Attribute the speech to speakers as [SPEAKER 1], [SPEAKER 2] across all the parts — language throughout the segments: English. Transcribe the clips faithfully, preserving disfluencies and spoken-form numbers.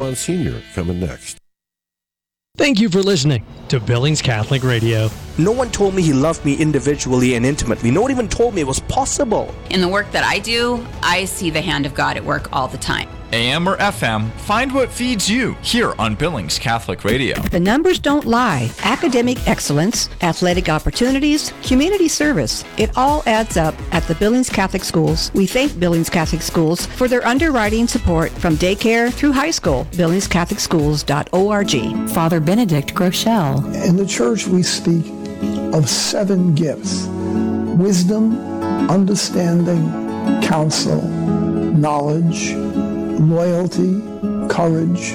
[SPEAKER 1] Monsignor coming next.
[SPEAKER 2] Thank you for listening to Billings Catholic Radio.
[SPEAKER 3] No one told me he loved me individually and intimately. No one even told me it was possible.
[SPEAKER 4] In the work that I do, I see the hand of God at work all the time.
[SPEAKER 5] A M or F M, find what feeds you here on Billings Catholic Radio.
[SPEAKER 6] The numbers don't lie. Academic excellence, athletic opportunities, community service. It all adds up at the Billings Catholic Schools. We thank Billings Catholic Schools for their underwriting support from daycare through high school. billings catholic schools dot org.
[SPEAKER 7] Father Benedict Groeschel.
[SPEAKER 8] In the church, we speak of seven gifts: wisdom, understanding, counsel, knowledge, loyalty, courage,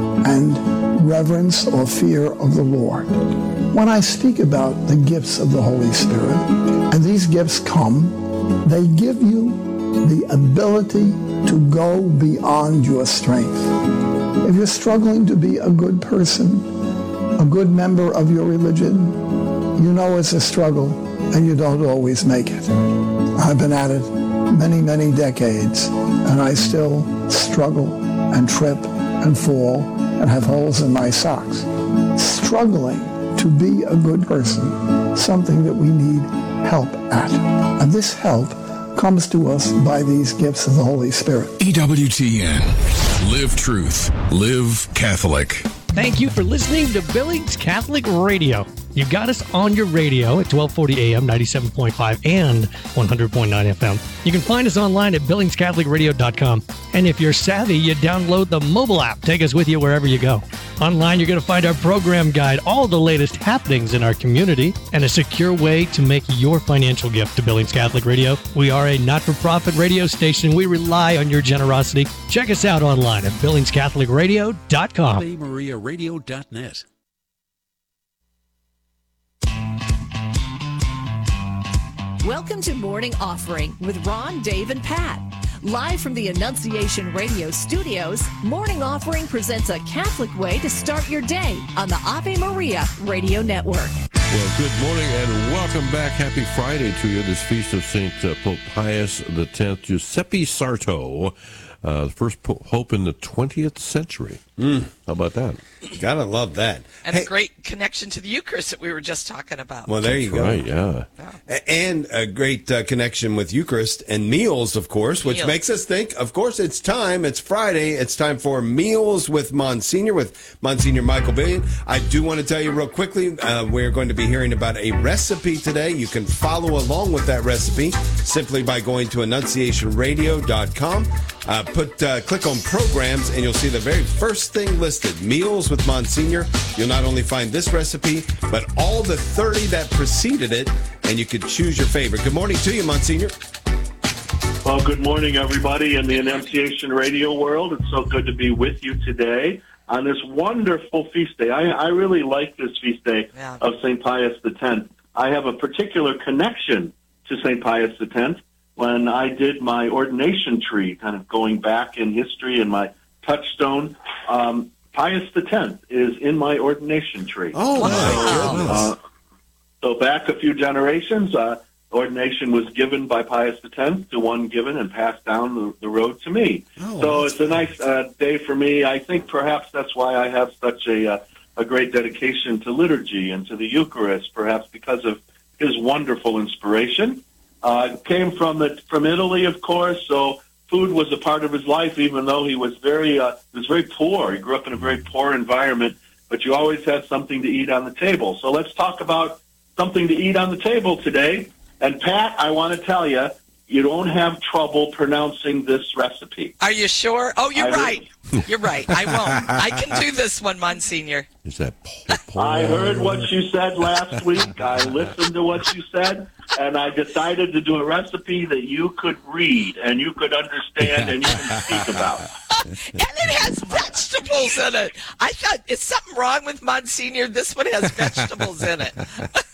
[SPEAKER 8] and reverence or fear of the Lord. When I speak about the gifts of the Holy Spirit, and these gifts come, they give you the ability to go beyond your strength. If you're struggling to be a good person, a good member of your religion, you know it's a struggle and you don't always make it. I've been at it many, many decades, and I still struggle and trip and fall and have holes in my socks. Struggling to be a good person, something that we need help at. And this help comes to us by these gifts of the Holy Spirit.
[SPEAKER 9] E W T N. Live truth. Live Catholic.
[SPEAKER 2] Thank you for listening to Billings Catholic Radio. You got us on your radio at twelve forty A M, ninety-seven point five, and one hundred point nine F M. You can find us online at billings catholic radio dot com. And if you're savvy, you download the mobile app. Take us with you wherever you go. Online, you're going to find our program guide, all the latest happenings in our community, and a secure way to make your financial gift to Billings Catholic Radio. We are a not-for-profit radio station. We rely on your generosity. Check us out online at billings catholic radio dot com.
[SPEAKER 10] ave maria radio dot net.
[SPEAKER 11] Welcome to Morning Offering with Ron, Dave, and Pat. Live from the Annunciation Radio studios, Morning Offering presents a Catholic way to start your day on the Ave Maria Radio Network.
[SPEAKER 1] Well, good morning and welcome back. Happy Friday to you. This feast of Saint uh, Pope Pius the tenth, Giuseppe Sarto, uh, the first pope in the twentieth century.
[SPEAKER 12] Mm.
[SPEAKER 1] How about that?
[SPEAKER 12] Gotta love that.
[SPEAKER 13] And
[SPEAKER 12] hey,
[SPEAKER 13] a great connection to the Eucharist that we were just talking about.
[SPEAKER 12] Well, there you
[SPEAKER 1] That's
[SPEAKER 12] go.
[SPEAKER 1] Right, yeah.
[SPEAKER 13] yeah.
[SPEAKER 12] And a great uh, connection with Eucharist and meals, of course, which
[SPEAKER 13] meals.
[SPEAKER 12] makes us think, of course, it's time. It's Friday. It's time for Meals with Monsignor, with Monsignor Michael Billion. I do want to tell you real quickly, uh, we're going to be hearing about a recipe today. You can follow along with that recipe simply by going to annunciation radio dot com. Uh, put uh, click on programs, and you'll see the very first thing listed, Meals with Monsignor. You'll not only find this recipe, but all the thirty that preceded it, and you could choose your favorite. Good morning to you, Monsignor.
[SPEAKER 14] Well, good morning, everybody in the Annunciation Radio world. It's so good to be with you today on this wonderful feast day. I, I really like this feast day
[SPEAKER 13] yeah.
[SPEAKER 14] of Saint Pius the tenth. I have a particular connection to Saint Pius the tenth. When I did my ordination tree, kind of going back in history and my touchstone, um, Pius the tenth is in my ordination tree.
[SPEAKER 12] Oh, my
[SPEAKER 14] so,
[SPEAKER 12] goodness.
[SPEAKER 14] Uh, so back a few generations, uh, ordination was given by Pius the tenth to one given and passed down the, the road to me.
[SPEAKER 12] Oh,
[SPEAKER 14] so it's a nice uh, day for me. I think perhaps that's why I have such a, uh, a great dedication to liturgy and to the Eucharist, perhaps because of his wonderful inspiration. Uh, came from the, from Italy, of course, so food was a part of his life, even though he was very uh, he was very poor. He grew up in a very poor environment, but you always had something to eat on the table. So let's talk about something to eat on the table today. And, Pat, I want to tell you, you don't have trouble pronouncing this recipe.
[SPEAKER 13] Are you sure? Oh, you're
[SPEAKER 14] I
[SPEAKER 13] right. You're right. I won't. I can do this one, Monsignor.
[SPEAKER 1] Is that
[SPEAKER 14] I heard what you said last week. I listened to what you said, and I decided to do a recipe that you could read and you could understand and you can speak about.
[SPEAKER 13] And it has vegetables in it. I thought, is something wrong with Monsignor? This one has vegetables in it.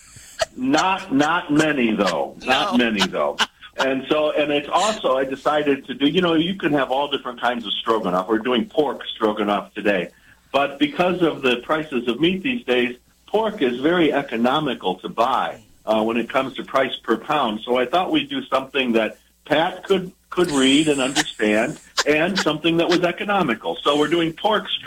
[SPEAKER 14] Not, not many though. Not
[SPEAKER 13] No.
[SPEAKER 14] many though. And so, and it's also, I decided to do, you know, you can have all different kinds of stroganoff. We're doing pork stroganoff today. But because of the prices of meat these days, pork is very economical to buy uh, when it comes to price per pound. So I thought we'd do something that Pat could, could read and understand and something that was economical. So we're doing pork stroganoff.